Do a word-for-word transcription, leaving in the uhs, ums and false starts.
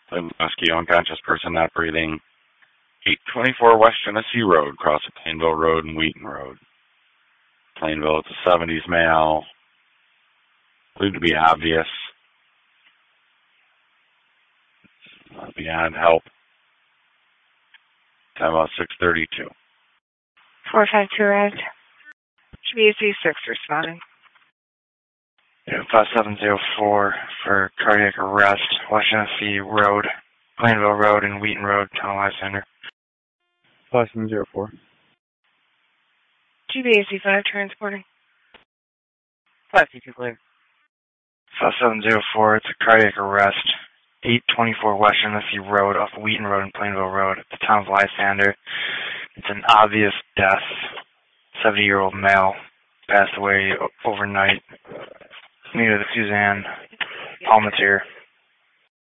Muskie, unconscious person not breathing. eight twenty-four West Genesee Road, cross of Plainville Road and Wheaton Road. Plainville, it's a seventies male. Believed to be obvious. Beyond help. Time about six thirty-two. four five two arrived. Should be a C six responding. Yeah, five seven zero four for cardiac arrest, West Genesee Road, Plainville Road, and Wheaton Road, Tunnel Life Center. five seven zero four. G B A C five transporting. five two two clear. five seven zero four, it's a cardiac arrest, eight twenty-four West Genesee Road, off Wheaton Road and Plainville Road, at the town of Lysander. It's an obvious death. seventy-year-old male passed away overnight near the Suzanne Palmatier.